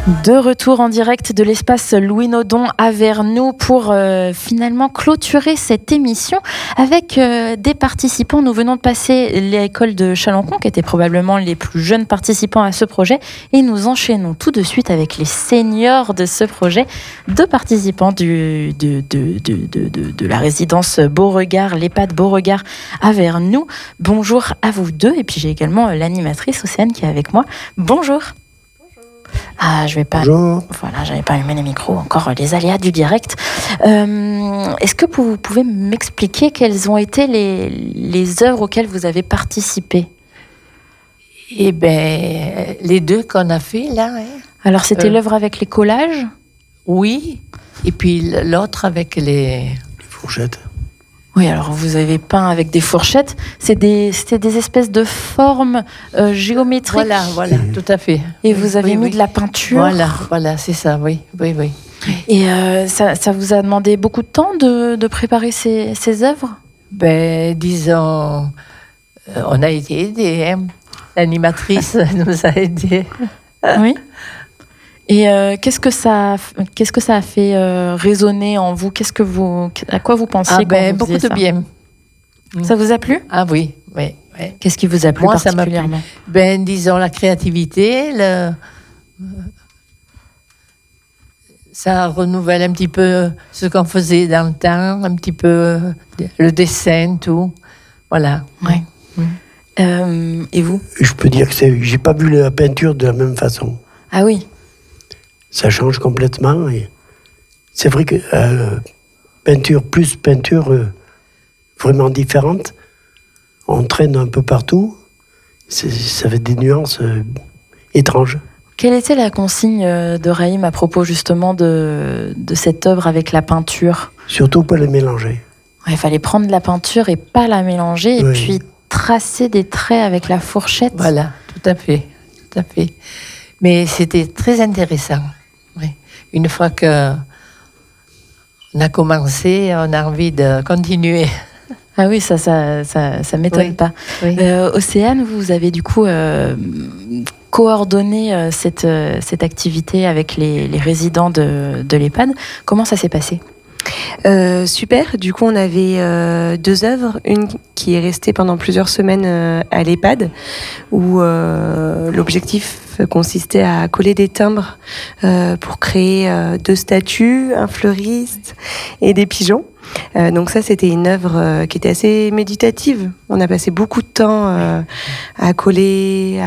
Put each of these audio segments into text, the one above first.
De retour en direct de l'espace Louis Nodon à Vernoux pour finalement clôturer cette émission avec des participants. Nous venons de passer l'école de Chalencon, qui étaient probablement les plus jeunes participants à ce projet, et nous enchaînons tout de suite avec les seniors de ce projet, deux participants de la résidence Beauregard, l'EHPAD Beauregard à Vernoux. Bonjour à vous deux, et puis j'ai également l'animatrice Océane qui est avec moi. Bonjour. Ah, je vais pas. Bonjour. Voilà, j'avais pas allumé les micros. Encore les aléas du direct. Est-ce que vous pouvez m'expliquer quelles ont été les œuvres auxquelles vous avez participé? Eh bien, les deux qu'on a fait là. Hein. Alors, c'était l'œuvre avec les collages? Oui. Et puis l'autre avec les fourchettes. Oui, alors vous avez peint avec des fourchettes. C'était des espèces de formes géométriques. Voilà, tout à fait. Et vous avez mis de la peinture. Voilà, c'est ça, oui. Et ça vous a demandé beaucoup de temps de préparer ces œuvres? Ben, disons, on a été aidés. Hein. L'animatrice nous a aidés. Oui. Et qu'est-ce que ça a fait résonner en vous? À quoi vous pensiez quand vous beaucoup faisiez de bien. Ça vous a plu? Ah oui. Qu'est-ce qui vous a plu particulièrement? Disons la créativité, ça renouvelle un petit peu ce qu'on faisait dans le temps, un petit peu le dessin, tout. Voilà. Ouais. Et vous? Je peux dire que j'ai pas vu la peinture de la même façon. Ah oui. Ça change complètement. Et c'est vrai que peinture vraiment différente, on traîne un peu partout. Ça fait des nuances étranges. Quelle était la consigne de Raïm à propos justement de cette œuvre avec la peinture? Surtout pas les mélanger. Il fallait prendre la peinture et pas la mélanger, et puis tracer des traits avec la fourchette. Voilà, tout à fait. Mais c'était très intéressant. Oui. Une fois qu'on a commencé, on a envie de continuer. Ah oui, ça m'étonne pas. Oui. Océane, vous avez du coup coordonné cette activité avec les résidents de l'EHPAD. Comment ça s'est passé? Super, du coup on avait deux œuvres, une qui est restée pendant plusieurs semaines à l'EHPAD, où l'objectif consistait à coller des timbres pour créer deux statues, un fleuriste et des pigeons. Donc ça c'était une œuvre qui était assez méditative. On a passé beaucoup de temps à coller,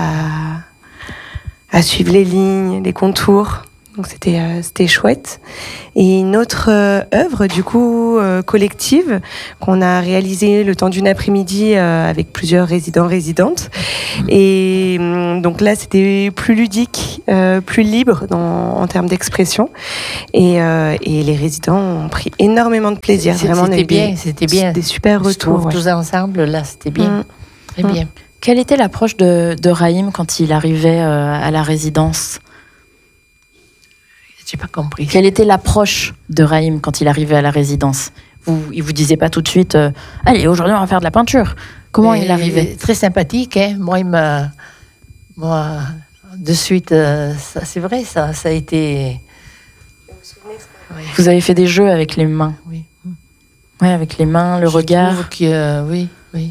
à suivre les lignes, les contours. Donc c'était chouette. Et une autre œuvre du coup collective qu'on a réalisée le temps d'une après-midi avec plusieurs résidents-résidentes. Et donc là c'était plus ludique, plus libre en termes d'expression. Et les résidents ont pris énormément de plaisir. Vraiment, c'était bien. Des super retours. Tous ensemble, là c'était bien. Très bien. Quelle était l'approche de Raïm quand il arrivait à la résidence? J'ai pas compris. Quelle était l'approche de Raïm quand il arrivait à la résidence? Il vous disait pas tout de suite allez, aujourd'hui on va faire de la peinture. Comment il arrivait? Très sympathique, hein. Moi, de suite, ça, c'est vrai, ça a été. Vous avez fait des jeux avec les mains. Oui. Ouais, avec les mains, le regard. Trouve que, oui.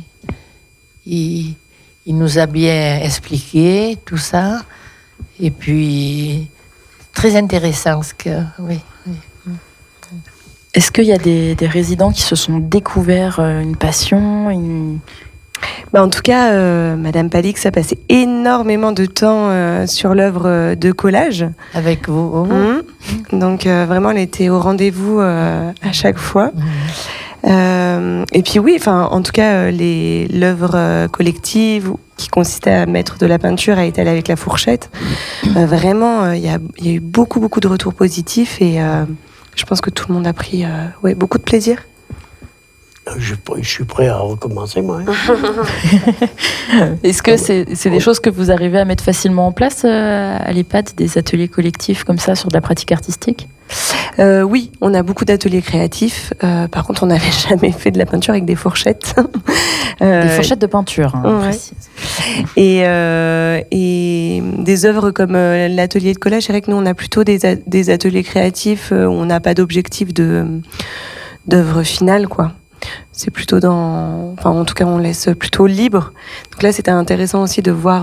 Il nous a bien expliqué tout ça, et puis. Très intéressant oui. Est-ce qu'il y a des résidents qui se sont découverts une passion, En tout cas, Madame Palix a passé énormément de temps sur l'œuvre de collage. Avec vous. Donc vraiment, elle était au rendez-vous à chaque fois. Et puis oui, en tout cas, l'œuvre collective qui consistait à mettre de la peinture à étaler avec la fourchette, vraiment, il y a eu beaucoup de retours positifs, et je pense que tout le monde a pris beaucoup de plaisir. Je suis prêt à recommencer, moi. Est-ce que c'est des choses que vous arrivez à mettre facilement en place à l'EHPAD, des ateliers collectifs comme ça sur de la pratique artistique ? Oui, on a beaucoup d'ateliers créatifs. Par contre, on n'avait jamais fait de la peinture avec des fourchettes. Des fourchettes de peinture, hein, ouais. précise. Et des œuvres comme l'atelier de collage, c'est vrai que nous, on a plutôt des ateliers créatifs où on n'a pas d'objectif d'œuvre finale, quoi. C'est plutôt enfin, en tout cas, on laisse plutôt libre. Donc là, c'était intéressant aussi de voir.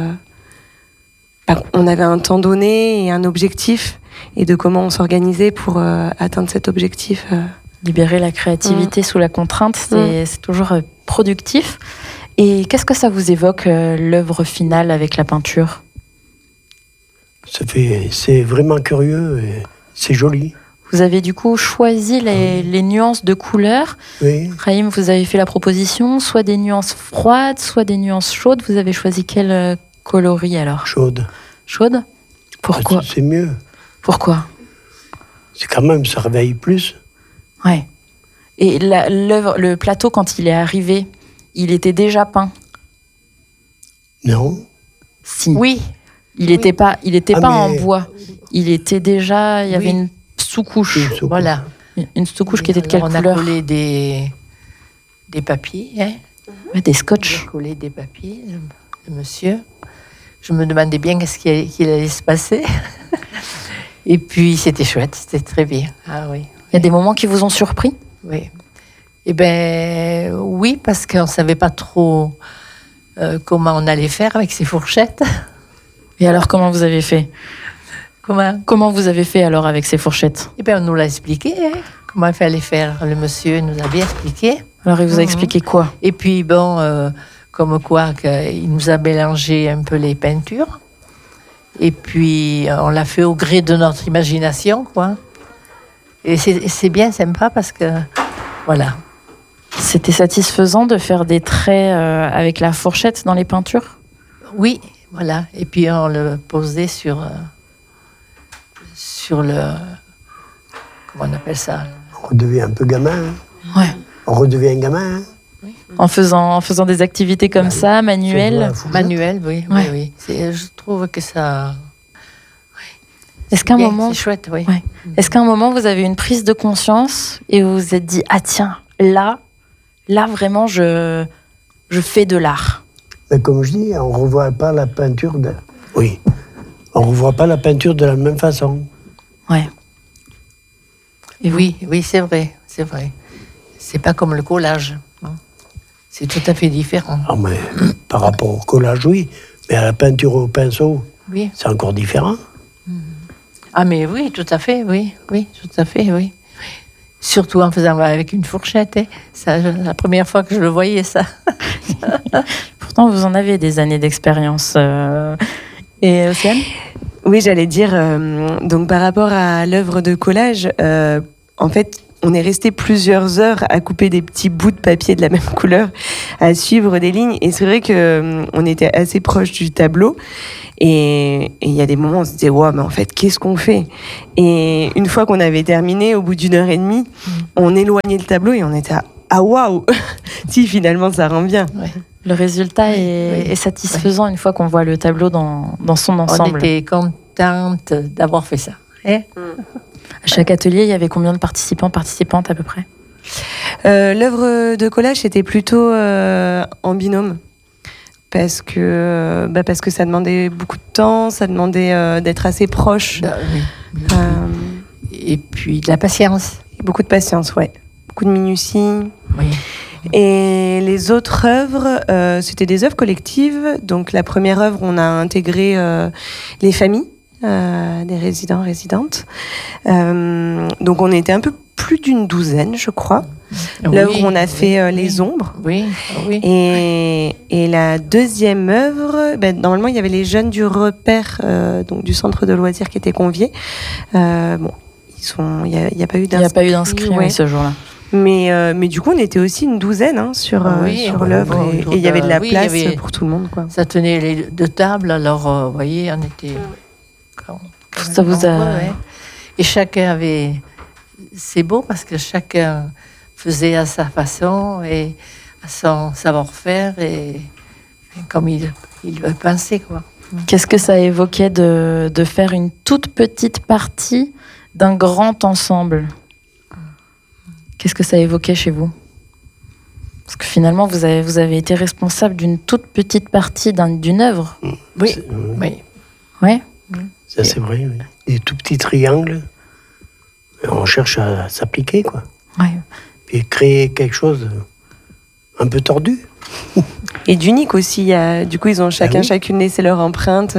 On avait un temps donné et un objectif, et de comment on s'organisait pour atteindre cet objectif. Libérer la créativité sous la contrainte, c'est toujours productif. Et qu'est-ce que ça vous évoque, l'œuvre finale avec la peinture ? C'est vraiment curieux et c'est joli. Vous avez du coup choisi les nuances de couleurs. Oui. Raïm, vous avez fait la proposition, soit des nuances froides, soit des nuances chaudes. Vous avez choisi quel coloris alors ? Chaude. Chaude ? Pourquoi ? C'est mieux. Pourquoi ? C'est quand même, ça réveille plus. Ouais. Et le plateau, quand il est arrivé, il était déjà peint ? Non. Si. Oui. Il n'était pas en mais... bois. Il était déjà... Il y avait une sous-couche. Voilà. Une sous-couche qui était de quelle couleur ? On a collé des papiers, hein. Ouais, des scotch. On a collé des papiers, le monsieur. Je me demandais bien qu'est-ce qu'il allait se passer. Et puis, c'était chouette, c'était très bien. Ah oui. Il y a des moments qui vous ont surpris ? Oui. Eh bien, oui, parce qu'on ne savait pas trop comment on allait faire avec ces fourchettes. Et alors, comment vous avez fait ? Comment vous avez fait alors avec ces fourchettes ? Eh bien, on nous l'a expliqué, hein, comment il fallait faire. Le monsieur nous a bien expliqué. Alors, il vous a expliqué quoi ? Et puis, bon, comme quoi, il nous a mélangé un peu les peintures. Et puis, on l'a fait au gré de notre imagination, quoi. Et c'est bien sympa parce que, voilà. C'était satisfaisant de faire des traits avec la fourchette dans les peintures ? Oui, voilà. Et puis, on le posait sur le... Comment on appelle ça ? On redevient un peu gamin. Hein. Ouais. On redevient gamin. Hein. Oui. En faisant des activités comme ça, manuelles ? Manuel, oui. Ouais. Oui. Je trouve que ça... Est-ce qu'à un moment... C'est chouette, oui. Ouais. Est-ce qu'à un moment, vous avez eu une prise de conscience et vous vous êtes dit « Ah tiens, là vraiment, je fais de l'art ». Mais comme je dis, on ne revoit pas la peinture Oui. On ne revoit pas la peinture de la même façon. Ouais. Et oui, c'est vrai. C'est pas comme le collage. Hein. C'est tout à fait différent. Ah, mais par rapport au collage, oui. Mais à la peinture au pinceau, Oui. c'est encore différent. Ah, mais oui, tout à fait, oui. Oui, tout à fait, oui. Surtout en faisant avec une fourchette. Hein. Ça, la première fois que je le voyais, ça. Pourtant, vous en avez des années d'expérience. Et Océane ? Oui, j'allais dire, donc par rapport à l'œuvre de collage, en fait, on est resté plusieurs heures à couper des petits bouts de papier de la même couleur, à suivre des lignes. Et c'est vrai qu'on était assez proche du tableau. Et il y a des moments où on se disait, ouais, mais en fait, qu'est-ce qu'on fait ? Et une fois qu'on avait terminé, au bout d'une heure et demie, on éloignait le tableau et on était ah waouh ! Si, finalement, ça rend bien. Ouais. Le résultat est satisfaisant une fois qu'on voit le tableau dans son ensemble. On était contente d'avoir fait ça. Hein ? À chaque atelier, il y avait combien de participantes à peu près ? L'œuvre de collage, c'était plutôt en binôme. Parce que ça demandait beaucoup de temps, ça demandait d'être assez proche. Oui. Et puis de la patience. Beaucoup de patience, ouais. Beaucoup de minutie. Oui. Et les autres œuvres, c'était des œuvres collectives. Donc la première œuvre, on a intégré les familles des résidents, résidentes. Donc on était un peu plus d'une douzaine, je crois. L'œuvre où on a fait les ombres. Oui, oui. Et la deuxième œuvre, normalement, il y avait les jeunes du repère, donc du centre de loisirs qui étaient conviés. Bon, il n'y a pas eu d'inscrits. Il n'y a pas eu d'inscrits ce jour-là. Mais du coup, on était aussi une douzaine sur l'œuvre et il y avait de la place pour tout le monde, quoi. Ça tenait les deux tables, alors vous voyez, on était... Ça vous a... Et chacun avait... C'est beau parce que chacun faisait à sa façon et à son savoir-faire et comme il le pensait, quoi. Qu'est-ce que ça évoquait de faire une toute petite partie d'un grand ensemble? Qu'est-ce que ça évoquait chez vous? Parce que finalement, vous avez été responsable d'une toute petite partie d'une œuvre. Oui, oui. Ouais. Ça, c'est vrai, oui. Des tout petits triangles. On cherche à s'appliquer, quoi. Ouais. Et créer quelque chose un peu tordu. Et d'unique aussi. Du coup, ils ont chacune laissé leur empreinte.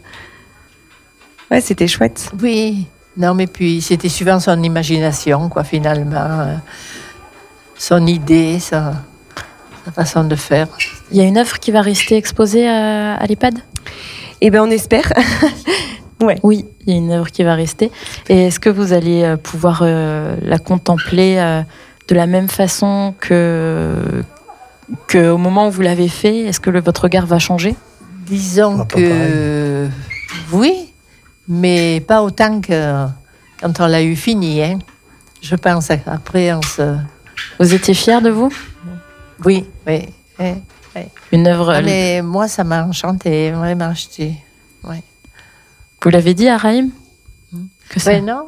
Ouais, c'était chouette. Oui. Non, mais puis c'était suivant son imagination, quoi, finalement. Son idée, sa façon de faire. Il y a une œuvre qui va rester exposée à l'EHPAD? Eh bien, on espère. Ouais. Oui, il y a une œuvre qui va rester. Et est-ce que vous allez pouvoir la contempler de la même façon qu'au moment où vous l'avez fait? Est-ce que votre regard va changer? Disons que oui, mais pas autant que quand on l'a eu fini. Hein. Je pense après Vous étiez fiers de vous? Oui, oui. Une œuvre. Mais moi, ça m'a enchanté, vraiment. Ouais. Vous l'avez dit à Raïm? Oui, non,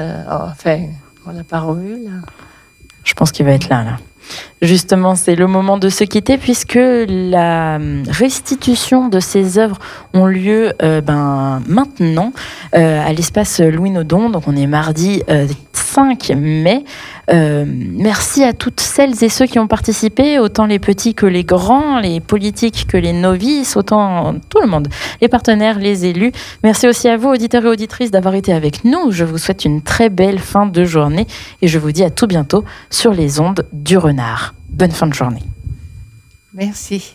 on l'a pas revu là. Je pense qu'il va être là. Justement, c'est le moment de se quitter puisque la restitution de ces œuvres ont lieu maintenant à l'espace Louis Nodon. Donc on est mardi 5 mai. Merci à toutes celles et ceux qui ont participé, autant les petits que les grands, les politiques que les novices, autant tout le monde, les partenaires, les élus. Merci aussi à vous, auditeurs et auditrices, d'avoir été avec nous. Je vous souhaite une très belle fin de journée et je vous dis à tout bientôt sur les ondes du Renard. Bonne fin de journée. Merci.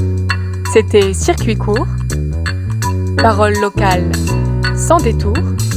C'était Circuit court. Parole locale sans détour.